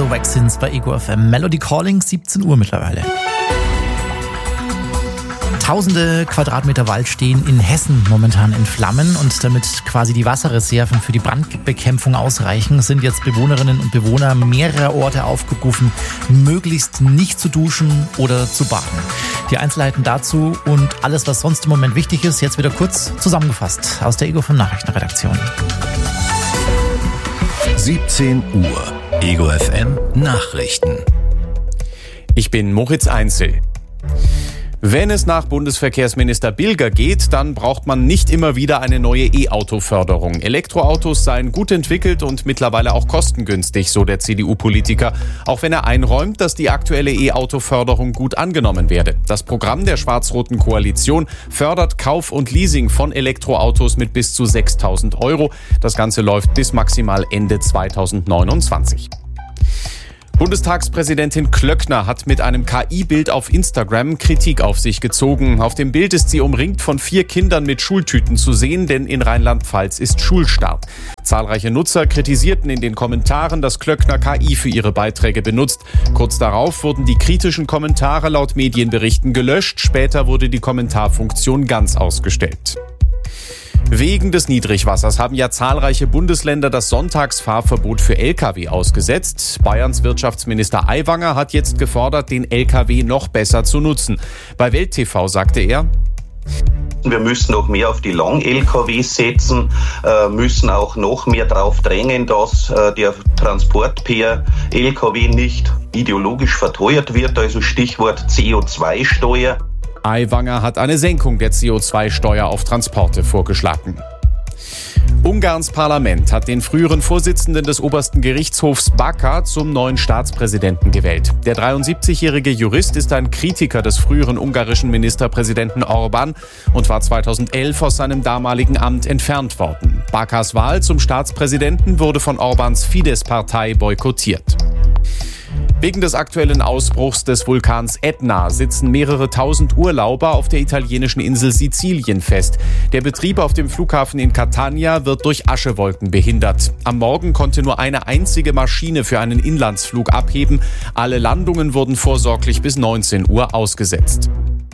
Michael Waxins bei Ego FM. Melody Calling, 17 Uhr mittlerweile. Tausende Quadratmeter Wald stehen in Hessen momentan in Flammen und damit quasi die Wasserreserven für die Brandbekämpfung ausreichen, sind jetzt Bewohnerinnen und Bewohner mehrerer Orte aufgerufen, möglichst nicht zu duschen oder zu baden. Die Einzelheiten dazu und alles, was sonst im Moment wichtig ist, jetzt wieder kurz zusammengefasst aus der Ego FM Nachrichtenredaktion. 17 Uhr. Ego FM Nachrichten. Ich bin Moritz Einzel. Wenn es nach Bundesverkehrsminister Bilger geht, dann braucht man nicht immer wieder eine neue E-Auto-Förderung. Elektroautos seien gut entwickelt und mittlerweile auch kostengünstig, so der CDU-Politiker. Auch wenn er einräumt, dass die aktuelle E-Auto-Förderung gut angenommen werde. Das Programm der schwarz-roten Koalition fördert Kauf und Leasing von Elektroautos mit bis zu 6.000 €. Das Ganze läuft bis maximal Ende 2029. Bundestagspräsidentin Klöckner hat mit einem KI-Bild auf Instagram Kritik auf sich gezogen. Auf dem Bild ist sie umringt von 4 Kindern mit Schultüten zu sehen, denn in Rheinland-Pfalz ist Schulstart. Zahlreiche Nutzer kritisierten in den Kommentaren, dass Klöckner KI für ihre Beiträge benutzt. Kurz darauf wurden die kritischen Kommentare laut Medienberichten gelöscht. Später wurde die Kommentarfunktion ganz ausgestellt. Wegen des Niedrigwassers haben ja zahlreiche Bundesländer das Sonntagsfahrverbot für Lkw ausgesetzt. Bayerns Wirtschaftsminister Aiwanger hat jetzt gefordert, den Lkw noch besser zu nutzen. Bei Welt TV sagte er: Wir müssen noch mehr auf die Lang-LKWs setzen, müssen auch noch mehr darauf drängen, dass der Transport per Lkw nicht ideologisch verteuert wird, also Stichwort CO2-Steuer. Aiwanger hat eine Senkung der CO2-Steuer auf Transporte vorgeschlagen. Ungarns Parlament hat den früheren Vorsitzenden des obersten Gerichtshofs Baka zum neuen Staatspräsidenten gewählt. Der 73-jährige Jurist ist ein Kritiker des früheren ungarischen Ministerpräsidenten Orbán und war 2011 aus seinem damaligen Amt entfernt worden. Bakas Wahl zum Staatspräsidenten wurde von Orbáns Fidesz-Partei boykottiert. Wegen des aktuellen Ausbruchs des Vulkans Etna sitzen mehrere tausend Urlauber auf der italienischen Insel Sizilien fest. Der Betrieb auf dem Flughafen in Catania wird durch Aschewolken behindert. Am Morgen konnte nur eine einzige Maschine für einen Inlandsflug abheben. Alle Landungen wurden vorsorglich bis 19 Uhr ausgesetzt.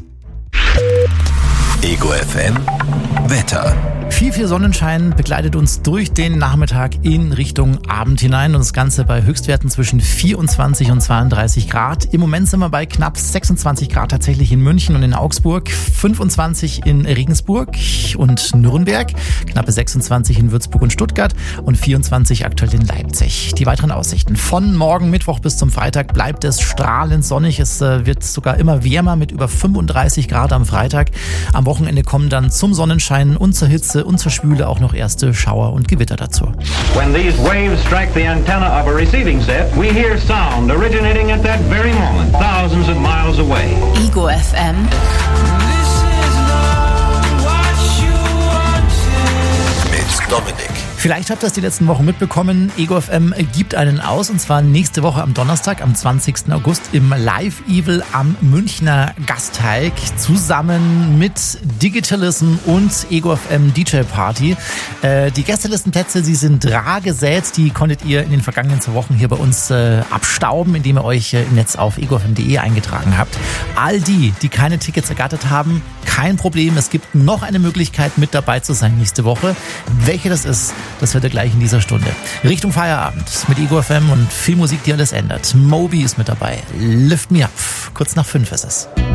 Ego FM Wetter. Viel Sonnenschein begleitet uns durch den Nachmittag in Richtung Abend hinein und das Ganze bei Höchstwerten zwischen 24 und 32 Grad. Im Moment sind wir bei knapp 26 Grad tatsächlich in München und in Augsburg, 25 in Regensburg und Nürnberg, knappe 26 in Würzburg und Stuttgart und 24 aktuell in Leipzig. Die weiteren Aussichten: Von morgen Mittwoch bis zum Freitag bleibt es strahlend sonnig. Es wird sogar immer wärmer mit über 35 Grad am Freitag. Am Wochenende kommen dann zum Sonnenschein und zur Hitze und zur Schwüle auch noch erste Schauer und Gewitter dazu. When these waves strike the antenna of a receiving set, we hear sound originating at that very moment, thousands of miles away. Ego FM. Mit Dominik. Vielleicht habt ihr es die letzten Wochen mitbekommen, Ego FM gibt einen aus und zwar nächste Woche am Donnerstag, am 20. August im Live Evil am Münchner Gasteig zusammen mit Digitalism und Ego FM DJ Party. Die Gästelistenplätze, sie sind rar gesät, die konntet ihr in den vergangenen 2 Wochen hier bei uns abstauben, indem ihr euch im Netz auf egofm.de eingetragen habt. All die keine Tickets ergattert haben, kein Problem, es gibt noch eine Möglichkeit mit dabei zu sein nächste Woche. Welche das ist, das hört ihr gleich in dieser Stunde. Richtung Feierabend mit Ego FM und viel Musik, die alles ändert. Moby ist mit dabei. Lift Me Up. Kurz nach 5 ist es.